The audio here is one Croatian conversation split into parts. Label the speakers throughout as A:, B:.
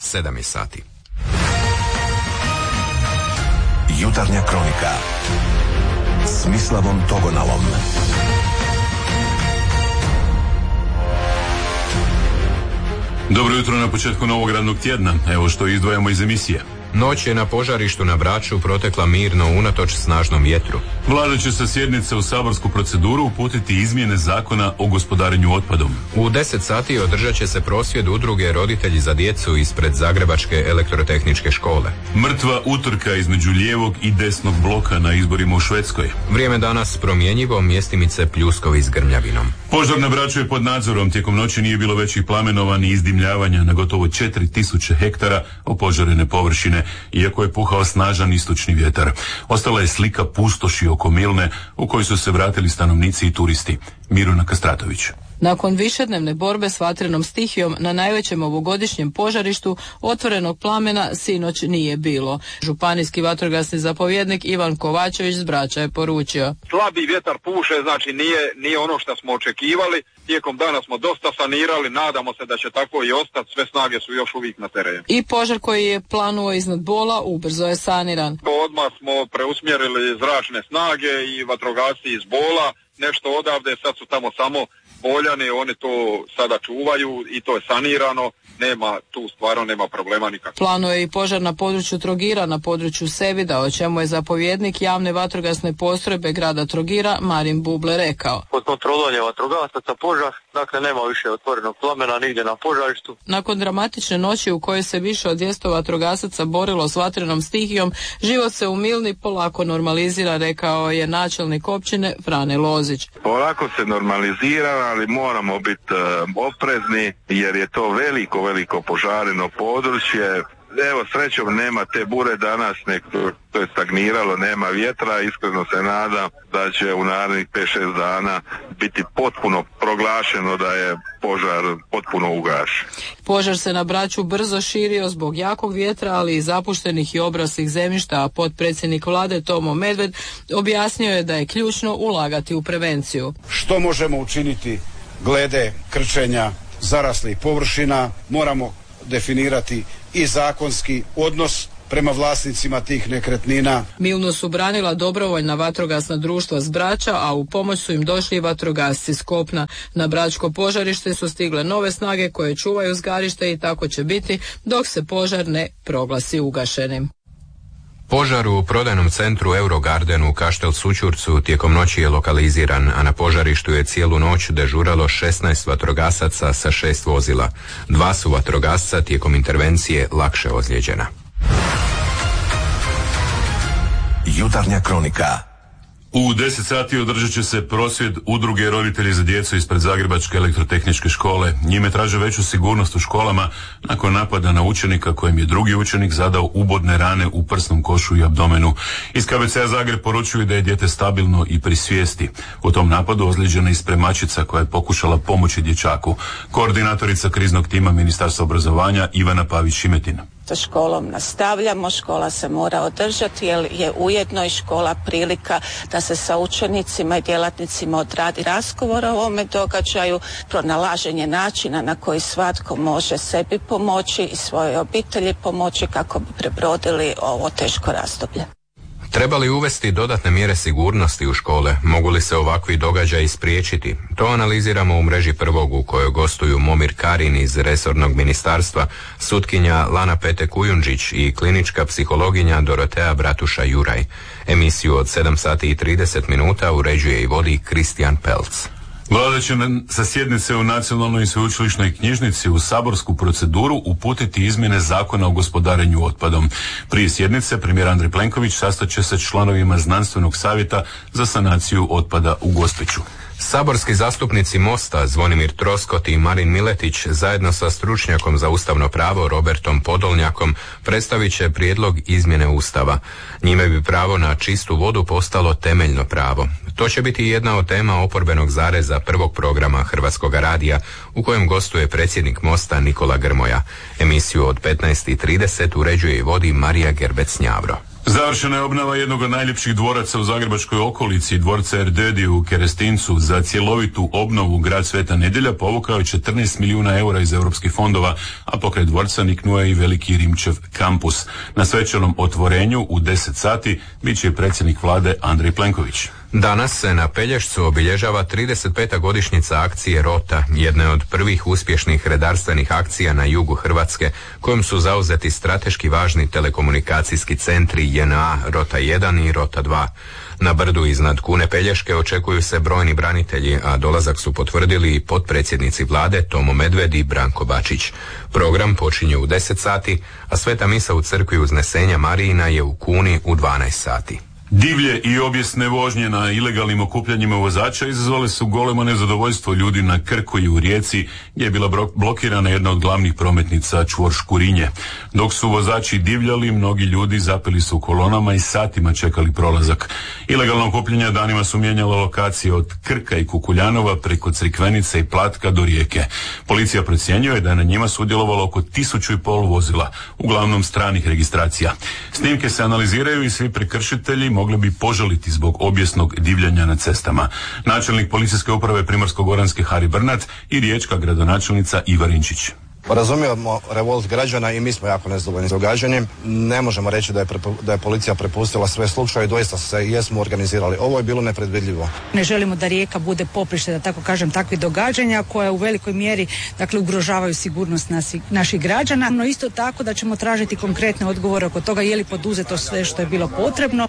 A: 7 je sati.
B: Jutarnja kronika s Mislavom Togonalom.
C: Dobro jutro na početku novog radnog tjedna. Evo što izdvajamo iz emisije.
A: Noć je na požarištu na Braču protekla mirno unatoč snažnom vjetru.
C: Vlada će sa sjednice u saborsku proceduru uputiti izmjene zakona o gospodarenju otpadom.
A: U 10 sati održat će se prosvjed udruge Roditelji za djecu ispred Zagrebačke elektrotehničke škole.
C: Mrtva utrka između lijevog i desnog bloka na izborima u Švedskoj.
A: Vrijeme danas promjenjivo, mjestimice pljuskovi s grmljavinom.
C: Požar na Braču je pod nadzorom. Tijekom noći nije bilo većih plamenova ni izdimljavanja na gotovo 4000 hektara opožarene površine, iako je puhao snažan istočni vjetar. Ostala je slika pustoši oko Milne u kojoj su se vratili stanovnici i turisti. Miruna Kastratović.
D: Nakon višednevne borbe s vatrenom stihijom na najvećem ovogodišnjem požarištu otvorenog plamena sinoć nije bilo. Županijski vatrogasni zapovjednik Ivan Kovačević s Brača je poručio:
E: slabi vjetar puše, znači nije ono što smo očekivali. Tijekom dana smo dosta sanirali, nadamo se da će tako i ostati, sve snage su još uvijek na terenu.
D: I požar koji je planuo iznad Bola ubrzo je saniran.
E: Odmah smo preusmjerili zračne snage i vatrogasci iz Bola, nešto odavde, sad su tamo samo Boljani, oni to sada čuvaju i to je sanirano, tu stvarno nema problema nikakvog.
D: Planuje i požar na području Trogira, na području Sevida, o čemu je zapovjednik javne vatrogasne postrojbe grada Trogira Marin Buble rekao:
F: pod kontrolom je vatrogasaca požar, dakle nema više otvorenog plamena nigdje na požarištu.
D: Nakon dramatične noći u kojoj se više od 200 vatrogasaca borilo s vatrenom stihijom, život se u Milni polako normalizira, rekao je načelnik općine Frane Lozić.
G: Polako se normalizira, ali moramo biti oprezni jer je to veliko požareno područje. Evo, srećom nema te bure danas, to je stagniralo, nema vjetra, iskreno se nadam da će u narednih 5-6 dana biti potpuno proglašeno da je požar potpuno ugašen.
D: Požar se na Braču brzo širio zbog jakog vjetra, ali i zapuštenih i obraslih zemljišta, a potpredsjednik vlade Tomo Medved objasnio je da je ključno ulagati u prevenciju.
H: Što možemo učiniti glede krčenja zaraslih površina? Moramo definirati i zakonski odnos prema vlasnicima tih nekretnina.
D: Milnu su branila dobrovoljna vatrogasna društva s Brača, a u pomoć su im došli i vatrogasci s kopna. Na bračko požarište su stigle nove snage koje čuvaju zgarište i tako će biti dok se požar ne proglasi ugašenim.
A: Požar u prodajnom centru Eurogarden u Kaštel Sućurcu tijekom noći je lokaliziran, a na požarištu je cijelu noć dežuralo 16 vatrogasaca sa 6 vozila. 2 su vatrogasca tijekom intervencije lakše ozlijeđena.
B: Jutarnja kronika.
C: U 10 sati održat će se prosvjed udruge Roditelji za djecu ispred Zagrebačke elektrotehničke škole. Njime traže veću sigurnost u školama nakon napada na učenika kojem je drugi učenik zadao ubodne rane u prsnom košu i abdomenu. Iz KBC-a Zagreb poručuju da je dijete stabilno i pri svijesti. U tom napadu ozlijeđena je spremačica koja je pokušala pomoći dječaku. Koordinatorica kriznog tima Ministarstva obrazovanja Ivana Pavić-Šimetin.
I: Sa školom nastavljamo, škola se mora održati jer je ujedno i škola prilika da se sa učenicima i djelatnicima odradi razgovor o ovome događaju, pronalaženje načina na koji svatko može sebi pomoći i svojoj obitelji pomoći kako bi prebrodili ovo teško razdoblje.
A: Treba li uvesti dodatne mjere sigurnosti u škole? Mogu li se ovakvi događaji spriječiti? To analiziramo u mreži Prvog u kojoj gostuju Momir Karin iz resornog ministarstva, sutkinja Lana Pete Kujundžić i klinička psihologinja Dorotea Bratuša-Juraj. Emisiju od 7 sati i 30 minuta uređuje i vodi Kristijan Pelc.
C: Vlada će sa sjednice u Nacionalnoj i sveučilišnoj knjižnici u saborsku proceduru uputiti izmjene zakona o gospodarenju otpadom. Prije sjednice premijer Andrej Plenković sastaće se s članovima znanstvenog savjeta za sanaciju otpada u Gospiću.
A: Saborski zastupnici Mosta Zvonimir Troskot i Marin Miletić zajedno sa stručnjakom za ustavno pravo Robertom Podolnjakom predstavit će prijedlog izmjene Ustava. Njime bi pravo na čistu vodu postalo temeljno pravo. To će biti jedna od tema oporbenog zareza prvog programa Hrvatskoga radija u kojem gostuje predsjednik Mosta Nikola Grmoja. Emisiju od 15:30 uređuje i vodi Marija Gerbec-Njavro.
C: Završena je obnova jednog od najljepših dvoraca u zagrebačkoj okolici, dvorca Erdödy u Kerestincu. Za cjelovitu obnovu grad Sveta Nedjelja povukao je 14 milijuna eura iz europskih fondova, a pokraj dvorca niknuo je i veliki Rimčev kampus. Na svečanom otvorenju u 10 sati bit će i predsjednik vlade Andrej Plenković.
A: Danas se na Pelješcu obilježava 35. godišnjica akcije Rota, jedne od prvih uspješnih redarstvenih akcija na jugu Hrvatske, kojom su zauzeti strateški važni telekomunikacijski centri JNA Rota 1 i Rota 2. Na brdu iznad Kune Pelješke očekuju se brojni branitelji, a dolazak su potvrdili i potpredsjednici vlade Tomo Medved i Branko Bačić. Program počinje u 10 sati, a sveta misa u crkvi Uznesenja Marijina je u Kuni u 12 sati.
C: Divlje i objesne vožnje na ilegalnim okupljanjima vozača izazvale su golemo nezadovoljstvo ljudi na Krku i u Rijeci, gdje je bila blokirana jedna od glavnih prometnica čvor Škurinje. Dok su vozači divljali, mnogi ljudi zapeli su u kolonama i satima čekali prolazak. Ilegalna okupljanja danima su mijenjala lokacije od Krka i Kukuljanova preko Crikvenice i Platka do Rijeke. Policija procjenjuje da je na njima sudjelovalo oko 1500 vozila, uglavnom stranih registracija. Snimke se analiziraju i svi prekršitelji mogli bi požaliti zbog objesnog divljanja na cestama. Načelnik policijske uprave Primorsko-goranske Hari Brnat i riječka gradonačelnica Iva Rinčić.
J: Razumijemo revolt građana i mi smo jako nezadovoljni s događanjem. Ne možemo reći da je policija prepustila sve slučaje, doista se jesmo organizirali. Ovo je bilo nepredvidljivo.
K: Ne želimo da Rijeka bude poprište, da tako kažem, takvih događanja koje u velikoj mjeri ugrožavaju sigurnost naših građana. No isto tako da ćemo tražiti konkretne odgovore oko toga je li poduzeto sve što je bilo potrebno.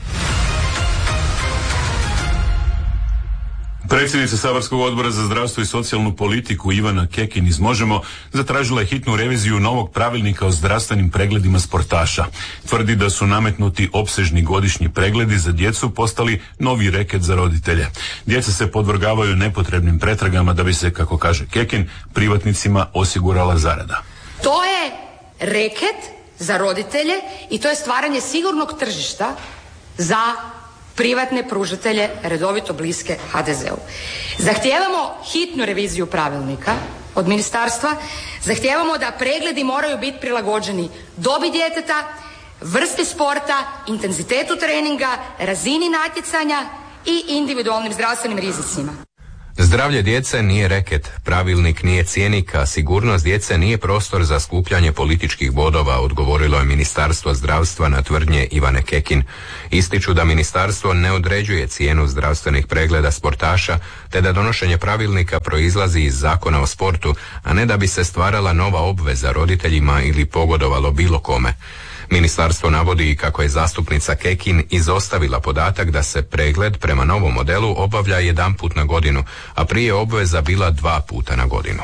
C: Predsjednica Saborskog odbora za zdravstvo i socijalnu politiku Ivana Kekin iz Možemo zatražila je hitnu reviziju novog pravilnika o zdravstvenim pregledima sportaša. Tvrdi da su nametnuti opsežni godišnji pregledi za djecu postali novi reket za roditelje. Djeca se podvrgavaju nepotrebnim pretragama da bi se, kako kaže Kekin, privatnicima osigurala zarada.
L: To je reket za roditelje i to je stvaranje sigurnog tržišta za privatne pružatelje redovito bliske HDZ-u. Zahtijevamo hitnu reviziju pravilnika od ministarstva, zahtijevamo da pregledi moraju biti prilagođeni dobi djeteta, vrsti sporta, intenzitetu treninga, razini natjecanja i individualnim zdravstvenim rizicima.
A: Zdravlje djece nije reket, pravilnik nije cjenik, a sigurnost djece nije prostor za skupljanje političkih bodova, odgovorilo je Ministarstvo zdravstva na tvrdnje Ivane Kekin. Ističu da ministarstvo ne određuje cijenu zdravstvenih pregleda sportaša, te da donošenje pravilnika proizlazi iz Zakona o sportu, a ne da bi se stvarala nova obveza roditeljima ili pogodovalo bilo kome. Ministarstvo navodi i kako je zastupnica Kekin izostavila podatak da se pregled prema novom modelu obavlja 1 put na godinu, a prije obveza bila 2 puta na godinu.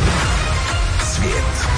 B: Svijet.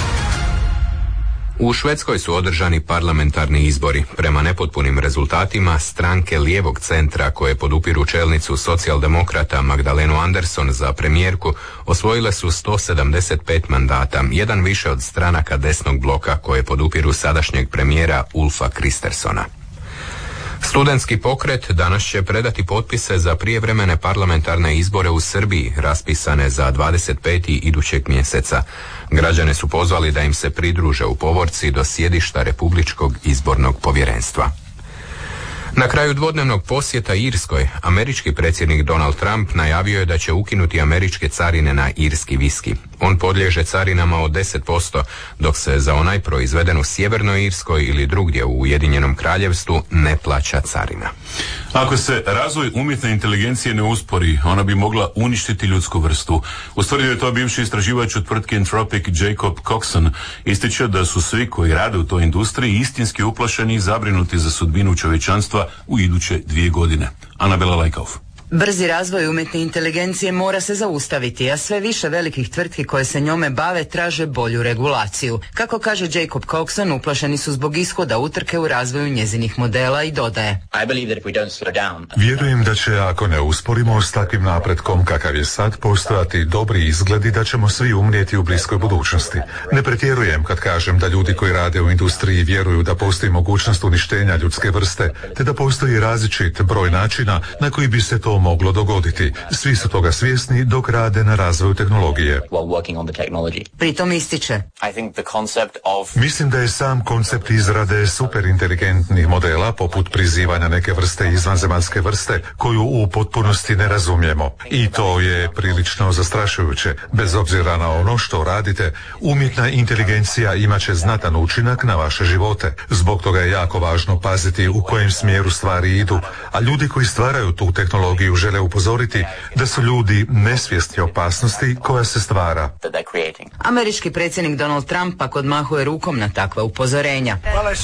A: U Švedskoj su održani parlamentarni izbori. Prema nepotpunim rezultatima, stranke lijevog centra koje podupiru čelnicu socijaldemokrata Magdalenu Andersson za premijerku osvojile su 175 mandata, jedan više od stranaka desnog bloka koje podupiru sadašnjeg premijera Ulfa Kristerssona. Studentski pokret danas će predati potpise za prijevremene parlamentarne izbore u Srbiji, raspisane za 25. idućeg mjeseca. Građane su pozvali da im se pridruže u povorci do sjedišta Republičkog izbornog povjerenstva. Na kraju dvodnevnog posjeta Irskoj, američki predsjednik Donald Trump najavio je da će ukinuti američke carine na irski viski. On podliježe carinama od 10%, dok se za onaj proizveden u Sjevernoj Irskoj ili drugdje u Ujedinjenom Kraljevstvu ne plaća carina.
C: Ako se razvoj umjetne inteligencije ne uspori, ona bi mogla uništiti ljudsku vrstu. Ustvrdio je to bivši istraživač od tvrtke Anthropic Jacob Coxon. Ističe da su svi koji rade u toj industriji istinski uplašeni i zabrinuti za sudbinu čovječanstva u iduće 2 godine. Anabela Lajkauf.
M: Brzi razvoj umjetne inteligencije mora se zaustaviti, a sve više velikih tvrtki koje se njome bave traže bolju regulaciju. Kako kaže Jacob Coxon, uplašeni su zbog ishoda utrke u razvoju njezinih modela i dodaje:
N: Vjerujem da će, ako ne usporimo s takvim napretkom kakav je sad, postojati dobri izgledi da ćemo svi umrijeti u bliskoj budućnosti. Ne pretjerujem kad kažem da ljudi koji rade u industriji vjeruju da postoji mogućnost uništenja ljudske vrste, te da postoji različit broj načina na koji bi se to to moglo dogoditi. Svi su toga svjesni dok rade na razvoju tehnologije.
M: Pritom ističe:
N: Mislim da je sam koncept izrade superinteligentnih modela, poput prizivanja neke vrste izvanzemaljske vrste, koju u potpunosti ne razumijemo. I to je prilično zastrašujuće. Bez obzira na ono što radite, umjetna inteligencija imat će znatan učinak na vaše živote. Zbog toga je jako važno paziti u kojem smjeru stvari idu, a ljudi koji stvaraju tu tehnologiju žele upozoriti da su ljudi nesvjesni opasnosti koja se stvara.
M: Američki predsjednik Donald Trump pak odmahuje rukom na takva upozorenja.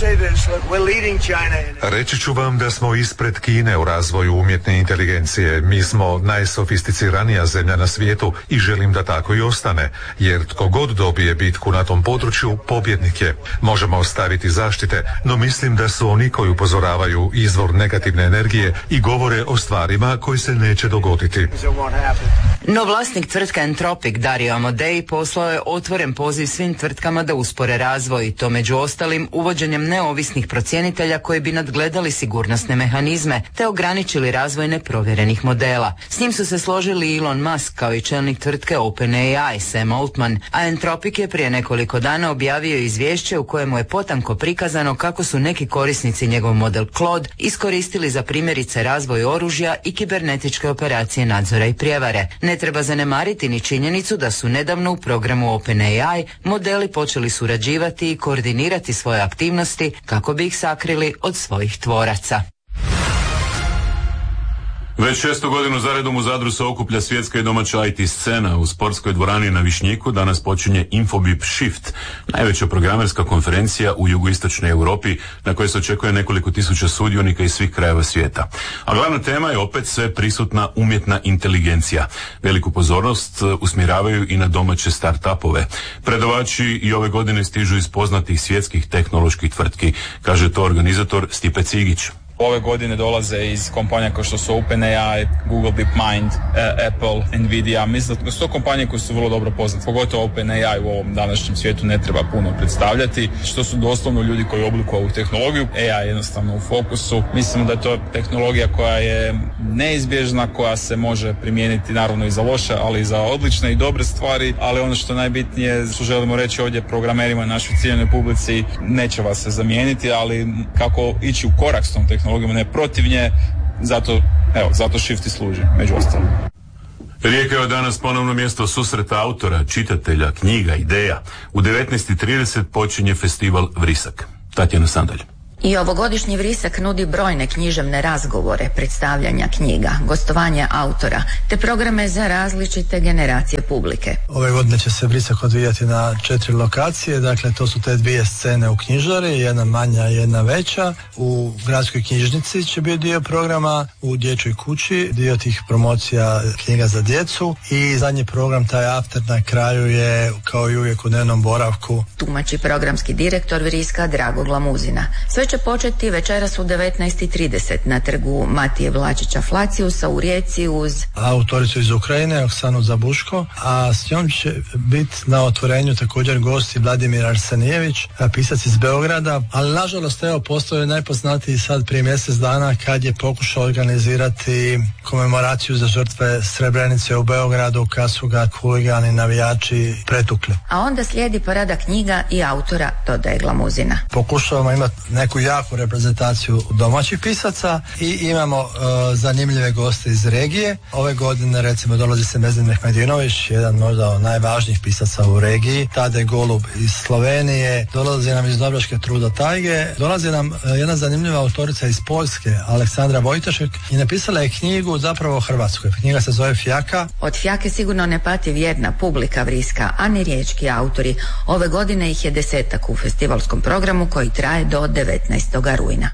N: Reći ću vam da smo ispred Kine u razvoju umjetne inteligencije. Mi smo najsofisticiranija zemlja na svijetu i želim da tako i ostane, jer tko god dobije bitku na tom području, pobjednik je. Možemo ostaviti zaštite, no mislim da su oni koji upozoravaju izvor negativne energije i govore o stvarima koji se neće dogoditi.
M: No vlasnik tvrtka Entropic, Dario Amodei, poslao je otvoren poziv svim tvrtkama da uspore razvoj, to među ostalim uvođenjem neovisnih procjenitelja koji bi nadgledali sigurnosne mehanizme te ograničili razvoj neprovjerenih modela. S njim su se složili Elon Musk kao i čelnik tvrtke OpenAI Sam Altman, a Entropic je prije nekoliko dana objavio izvješće u kojemu je potanko prikazano kako su neki korisnici njegov model Claude iskoristili za primjerice razvoj oružja i kibernetičke operacije nadzora i prijevare. Ne treba zanemariti ni činjenicu da su nedavno u programu OpenAI modeli počeli surađivati i koordinirati svoje aktivnosti kako bi ih sakrili od svojih tvoraca.
C: Već 6. godinu zaredom u Zadru se okuplja svjetska i domaća IT scena. U sportskoj dvorani na Višnjiku danas počinje Infobip Shift, najveća programerska konferencija u jugoistočnoj Europi na kojoj se očekuje nekoliko tisuća sudionika iz svih krajeva svijeta. A glavna tema je opet sve prisutna umjetna inteligencija. Veliku pozornost usmjeravaju i na domaće start-upove. Predavači i ove godine stižu iz poznatih svjetskih tehnoloških tvrtki, kaže to organizator Stipe Cigić.
O: Ove godine dolaze iz kompanija kao što su OpenAI, Google DeepMind, Apple, Nvidia. Mislim da su to kompanije koje su vrlo dobro poznate. Pogotovo OpenAI u ovom današnjem svijetu ne treba puno predstavljati. Što su doslovno ljudi koji oblikuju ovu tehnologiju. AI je jednostavno u fokusu. Mislim da je to tehnologija koja je neizbježna, koja se može primijeniti naravno i za loše, ali i za odlične i dobre stvari. Ali ono što najbitnije, što želimo reći ovdje programerima i našoj ciljanoj publici, neće vas se zamijeniti, ali kako ići u korak s tom tehnologijom, ne protiv nje, zato Shift i služi, među ostalim.
C: Rijeka je danas ponovno mjesto susreta autora, čitatelja, knjiga, ideja. U 19:30 počinje festival Vrisak. Tatjana Sandalj.
P: I ovogodišnji Vrisak nudi brojne književne razgovore, predstavljanja knjiga, gostovanja autora, te programe za različite generacije publike.
Q: Ove godine će se Vrisak odvijati na 4 lokacije, dakle to su te 2 scene u knjižari, jedna manja i jedna veća. U gradskoj knjižnici će biti dio programa, u dječjoj kući dio tih promocija knjiga za djecu i zadnji program, taj after na kraju je kao i uvijek u dnevnom boravku.
P: Tumači programski direktor Vriska Drago Glamuzina. Sve će početi večeras u 19:30 na trgu Matije Vlačića Flaciusa u Rijeci uz
Q: autoricu iz Ukrajine Oksanu Zabuško, a s njom će biti na otvorenju također gosti Vladimir Arsenijević, pisac iz Beograda, ali nažalost postao je najpoznatiji sad prije mjesec dana kad je pokušao organizirati komemoraciju za žrtve Srebrenice u Beogradu kad su ga huligani navijači pretukli.
P: A onda slijedi parada knjiga i autora, dodaje Glamuzina.
Q: Pokušavamo imati neku jaku reprezentaciju domaćih pisaca i imamo zanimljive goste iz regije. Ove godine recimo dolazi se Mezin Mehmedinović, jedan možda od najvažnijih pisaca u regiji, Tade Golub iz Slovenije, dolazi nam iz Dubrovačke Truda Tajge, dolazi nam jedna zanimljiva autorica iz Poljske, Aleksandra Vojtašek, i napisala je knjigu zapravo o Hrvatskoj. Knjiga se zove Fjaka.
P: Od Fjake sigurno ne pati vjerna publika Vriska, a ni riječki autori. Ove godine ih je 10-ak u festivalskom programu koji traje do 19. rujna.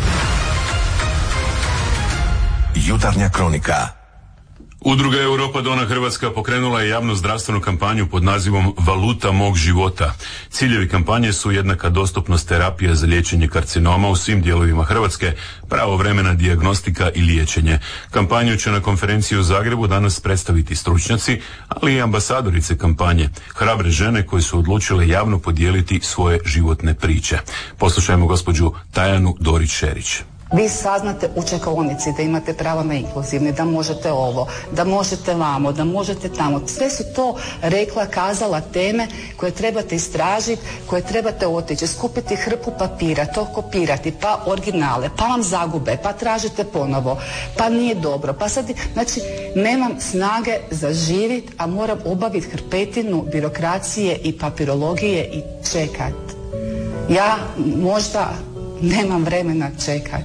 B: Jutarnja kronika.
C: Udruga Europa Dona Hrvatska pokrenula je javnu zdravstvenu kampanju pod nazivom Valuta mog života. Ciljevi kampanje su jednaka dostupnost terapija za liječenje karcinoma u svim dijelovima Hrvatske, pravovremena dijagnostika i liječenje. Kampanju će na konferenciji u Zagrebu danas predstaviti stručnjaci, ali i ambasadorice kampanje, hrabre žene koje su odlučile javno podijeliti svoje životne priče. Poslušajmo gospođu Tajanu Dorić-Šerić.
R: Vi saznate u čekaonici da imate pravo na inkluzivni, da možete ovo, da možete vamo, da možete tamo. Sve su to rekla, kazala teme koje trebate istražiti, koje trebate otići, skupiti hrpu papira, to kopirati, pa originale, pa vam zagube, pa tražite ponovo, pa nije dobro, pa sad, znači, nemam snage za živit, a moram obaviti hrpetinu birokracije i papirologije i čekat. Ja možda nemam vremena čekat.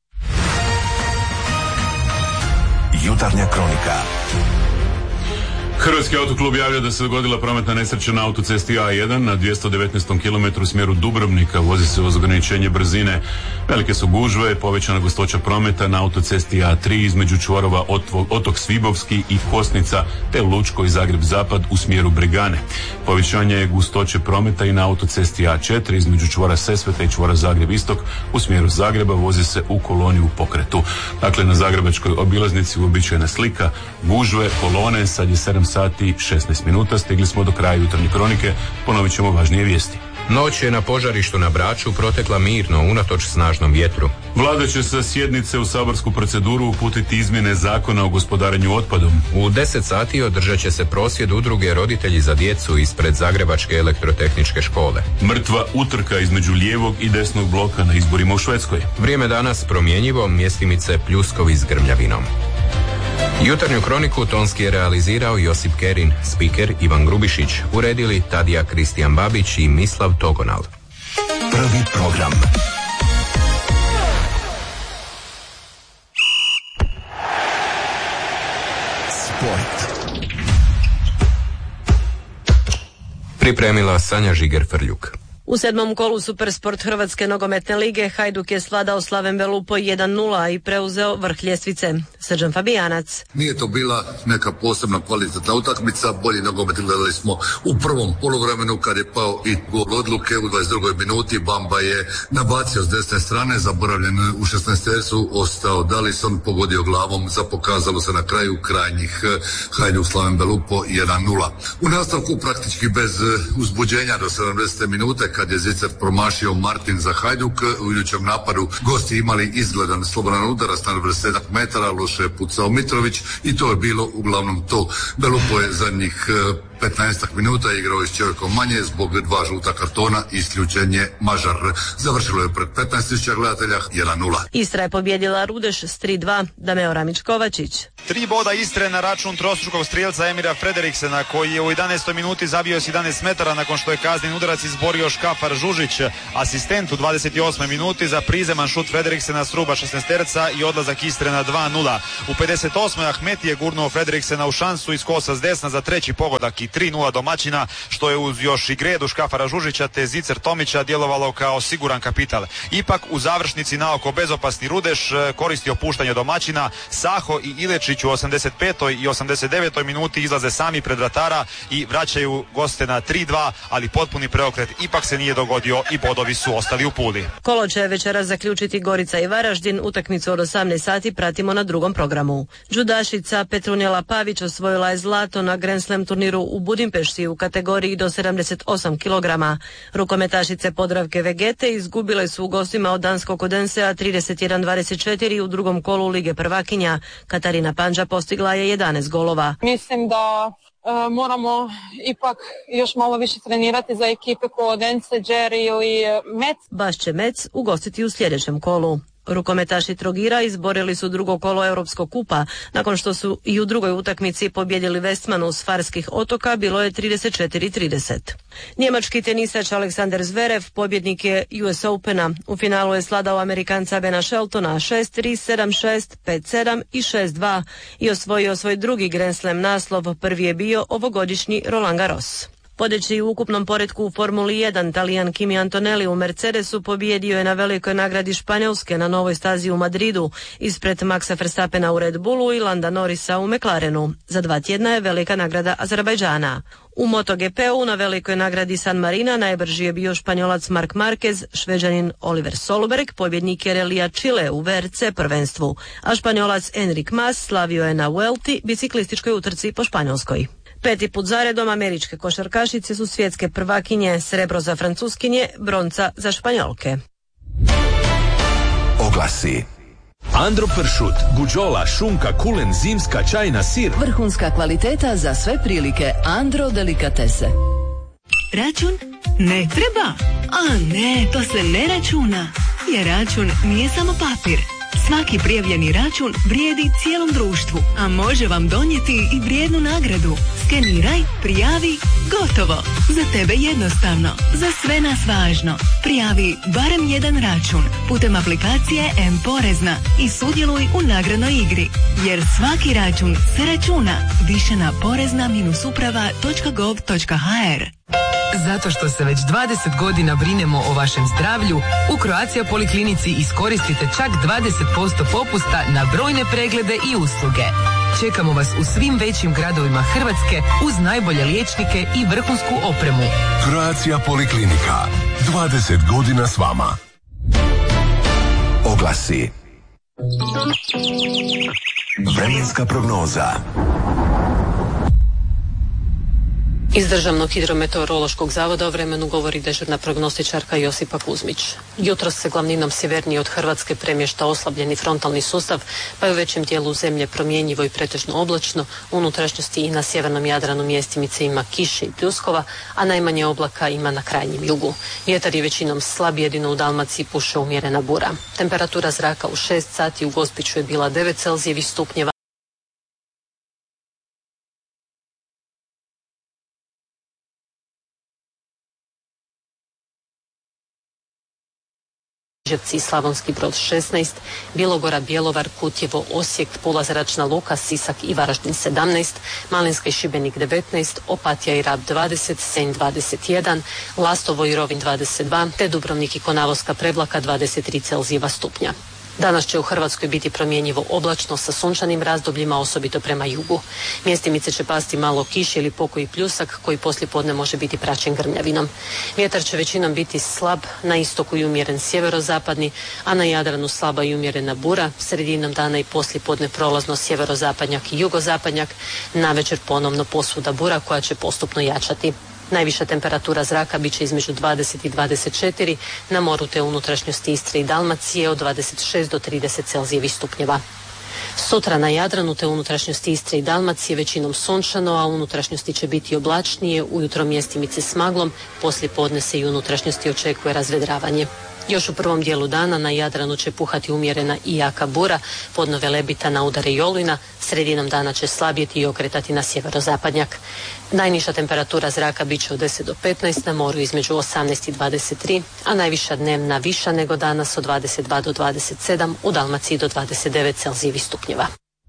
B: Jutarnja kronika.
C: Hrvatski autoklub javlja da se dogodila prometna nesreća na autocesti A1 na 219. km u smjeru Dubrovnika. Vozi se uz ograničenje brzine. Velike su gužve, povećana gustoća prometa na autocesti A3 između čvorova Otok Svibovski i Kosnica, te Lučko i Zagreb-Zapad u smjeru Bregane. Povećanje je gustoće prometa i na autocesti A4 između čvora Sesvete i čvora Zagreb-Istok u smjeru Zagreba. Vozi se u koloni u pokretu. Dakle, na zagrebačkoj obilaznici uobičajena slika, gužve, kolone. Sad je 7 sati 16 minuta, stigli smo do kraja jutarnje kronike, ponovit ćemo važnije vijesti.
A: Noć je na požarištu na Braču protekla mirno, unatoč snažnom vjetru.
C: Vlada će sa sjednice u saborsku proceduru uputiti izmjene zakona o gospodarenju otpadom.
A: U 10 sati održat će se prosvjed udruge Roditelji za djecu ispred Zagrebačke elektrotehničke škole.
C: Mrtva utrka između lijevog i desnog bloka na izborima u Švedskoj.
A: Vrijeme danas promjenjivo, mjestimice pljuskovi s grmljavinom. Jutarnju kroniku tonski je realizirao Josip Kerin, spiker Ivan Grubišić, uredili Tadija Kristijan Babić i Mislav Togonal.
B: Prvi program. Sport.
A: Pripremila Sanja Žiger-Frljuk.
S: U 7. kolu Supersport Hrvatske nogometne lige Hajduk je svladao Slaven Belupo 1-0 i preuzeo vrh ljestvice. Srđan Fabijanac.
T: Nije to bila neka posebna kvalitetna utakmica, bolji nogomet gledali smo u prvom poluvremenu kad je pao i gol odluke u 22. minuti. Bamba je nabacio s desne strane, zaboravljen u 16. ostao Dalison, pogodio glavom, pokazalo se na kraju krajnjih Hajduk Slaven Belupo 1-0. U nastavku praktički bez uzbuđenja do 70. minute kad je Zicer promašio Martin za Hajduk. U idućem napadu gosti imali izgledan slobodan udarac na 20 metara, loše je pucao Mitrović i to je bilo uglavnom to. Belupo je zadnjih 15 minuta igrao s čovjekom manje zbog 2 žuta kartona, isključen je Mažar. Završilo je pred 15.000 gledatelja 1-0.
S: Istra je pobjedila Rudeš s 3-2, Dameo Ramić-Kovačić.
U: 3 boda Istre na račun trostručkog strijelca Emira Frederiksena, koji je u 11. minuti zabio s 11 metara nakon što je kazneni udarac izborio Škafar Žužić. Asistent u 28. minuti za prizeman šut Frederiksena s ruba 16-terca i odlazak Istre na 2-0. U 58. Ahmeti je gurnuo Frederiksena u šansu iz kosa s desna za treći pogodak i 3-0 domaćina, što je uz još i gredu Škafara Žužića te Zicer Tomića djelovalo kao siguran kapital. Ipak u završnici naoko bezopasni Rudeš koristio puštanje domaćina. Saho i Ilečić u 85. i 89. minuti izlaze sami pred vratara i vraćaju goste na 3-2, ali potpuni preokret ipak se nije dogodio i bodovi su ostali u Puli.
S: Kolo će večeras zaključiti Gorica i Varaždin, utakmicu od 18 sati pratimo na drugom programu. Džudašica Petrunjela Pavić osvojila je zlato na Grand Slam turniru u Budimpešti u kategoriji do 78 kg. Rukometašice Podravke Vegete izgubile su u gostima od danskog Odensea 31-24 u drugom kolu Lige prvakinja. Katarina Panđa postigla je 11 golova.
V: Mislim da moramo ipak još malo više trenirati za ekipe kao Odense, Jerry ili Mec.
S: Baš će Mec ugostiti u sljedećem kolu. Rukometaši Trogira izborili su drugo kolo Europskog kupa. Nakon što su i u drugoj utakmici pobjedili Westmanu s Farskih otoka, bilo je 34-30. Njemački tenisač Aleksander Zverev pobjednik je US Opena. U finalu je sladao Amerikanca Bena Sheltona 6-3, 7-6, 5-7 i 6-2 i osvojio svoj drugi Grand Slam naslov. Prvi je bio ovogodišnji Roland Garros. Vodeći u ukupnom poretku u Formuli 1, Talijan Kimi Antonelli u Mercedesu pobijedio je na velikoj nagradi Španjolske na novoj stazi u Madridu, ispred Maxa Verstappena u Red Bullu i Landa Norrisa u McLarenu. Za 2 tjedna je velika nagrada Azerbajdžana. U MotoGP-u na velikoj nagradi San Marina najbrži je bio Španjolac Marc Marquez, Šveđanin Oliver Solberg pobjednik je relija Chile u VRC prvenstvu, a Španjolac Enric Mas slavio je na Vuelti, biciklističkoj utrci po Španjolskoj. 5. put zaredom američke košarkašice su svjetske prvakinje, srebro za Francuskinje, bronca za Španjolke.
B: Oglasi.
E: Andro pršut, buđola, šunka, kulen, zimska, čajna, sir.
F: Vrhunska kvaliteta za sve prilike. Andro delikatese.
W: Račun? Ne treba. A ne, to se ne računa. Jer račun nije samo papir. Svaki prijavljeni račun vrijedi cijelom društvu, a može vam donijeti i vrijednu nagradu. Skeniraj, prijavi, gotovo. Za tebe jednostavno, za sve nas važno. Prijavi barem jedan račun putem aplikacije M-Porezna i sudjeluj u nagradnoj igri. Jer svaki račun se računa. Više na porezna-uprava.gov.hr.
X: Zato što se već 20 godina brinemo o vašem zdravlju, u Croatia Poliklinici iskoristite čak 20% popusta na brojne preglede i usluge. Čekamo vas u svim većim gradovima Hrvatske uz najbolje liječnike i vrhunsku opremu.
B: Croatia Poliklinika. 20 godina s vama. Oglasi. Vremenska prognoza.
Y: Iz Državnog hidrometeorološkog zavoda o vremenu govori dežurna prognostičarka Josipa Kuzmić. Jutros se glavninom sjevernije od Hrvatske premješta oslabljeni frontalni sustav, pa je u većem dijelu zemlje promjenjivo i pretežno oblačno, u unutrašnjosti i na sjevernom Jadranu mjestimice ima kiše i pljuskova, a najmanje oblaka ima na krajnjem jugu. Vjetar je većinom slab, jedino u Dalmaciji puše umjerena bura. Temperatura zraka u 6 sati u Gospiću je bila 9 Celzijevih stupnjeva, Križevci i Slavonski Brod 16, Bilogora, Bjelovar, Kutjevo, Osijek, Pula, Zračna luka, Sisak i Varaždin 17, Malinska i Šibenik 19, Opatija i Rab 20, Senj 21, Lastovo i Rovinj 22, te Dubrovnik i Konavoska Prevlaka 23 Celzijeva stupnja. Danas će u Hrvatskoj biti promjenjivo oblačno sa sunčanim razdobljima, osobito prema jugu. Mjestimice će pasti malo kiše ili pokoji pljusak koji poslijepodne može biti praćen grmljavinom. Vjetar će većinom biti slab, na istoku i umjeren sjeverozapadni, a na Jadranu slaba i umjerena bura, sredinom dana i poslijepodne prolazno sjeverozapadnjak i jugozapadnjak, navečer ponovno posvuda bura koja će postupno jačati. Najviša temperatura zraka bit će između 20 i 24, na moru te unutrašnjosti Istre i Dalmacije od 26 do 30 Celzijevih stupnjeva. Sutra na Jadranu te unutrašnjosti Istre i Dalmacije većinom sunčano, a unutrašnjosti će biti oblačnije, ujutro mjestimice s maglom, poslije podne se i unutrašnjosti očekuje razvedravanje. Još u prvom dijelu dana na Jadranu će puhati umjerena i jaka bura, podno Velebita na udare i olujna, sredinom dana će slabjeti i okretati na sjeverozapadnjak. Najniža temperatura zraka bit će od 10 do 15, na moru između 18 i 23, a najviša dnevna viša nego danas od 22 do 27, u Dalmaciji do 29 Celzijevih stupnjeva.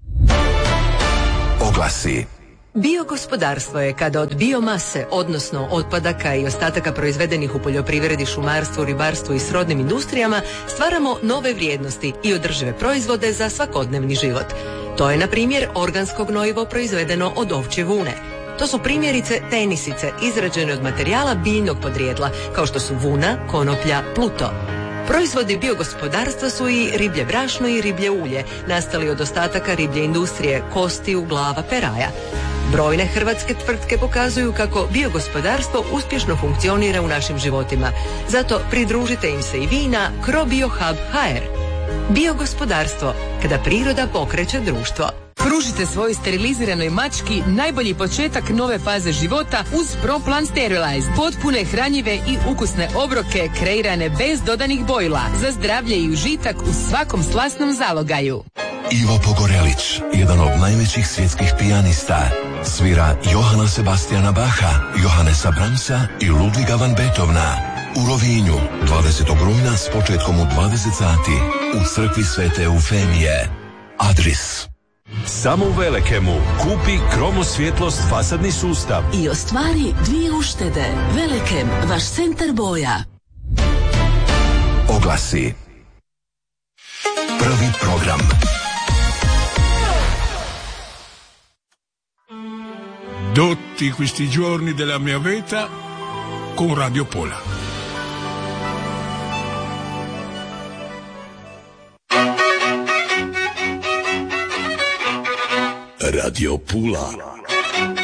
B: Oglasi.
X: Biogospodarstvo je kada od biomase, odnosno otpadaka i ostataka proizvedenih u poljoprivredi, šumarstvu, ribarstvu i srodnim industrijama, stvaramo nove vrijednosti i održive proizvode za svakodnevni život. To je, na primjer, organsko gnojivo proizvedeno od ovčje vune. To su primjerice tenisice izrađene od materijala biljnog podrijetla, kao što su vuna, konoplja, pluto. Proizvodi biogospodarstva su i riblje brašno i riblje ulje, nastali od ostataka riblje industrije, kostiju, glava, peraja. Brojne hrvatske tvrtke pokazuju kako biogospodarstvo uspješno funkcionira u našim životima. Zato pridružite im se i vi na CroBioHub.hr. Biogospodarstvo, kada priroda pokreće društvo. Pružite svojoj steriliziranoj mački najbolji početak nove faze života uz ProPlan Sterilize. Potpune, hranjive i ukusne obroke kreirane bez dodanih bojila za zdravlje i užitak u svakom slasnom zalogaju.
B: Ivo Pogorelić, jedan od najvećih svjetskih pijanista, svira Johana Sebastiana Bacha, Johannesa Brahmsa i Ludviga van Beethovena. U Rovinju, 20. rujna s početkom u 20 sati, u crkvi Svete Eufemije. Adris.
E: Samo u Velekemu kupi Kromosvjetlost fasadni sustav
F: I ostvari 2 uštede. Velekem, vaš centar boja.
B: Oglasi. Prvi program.
Z: Tutti questi giorni della mia vita con Radio Pola.
B: Radio Pula.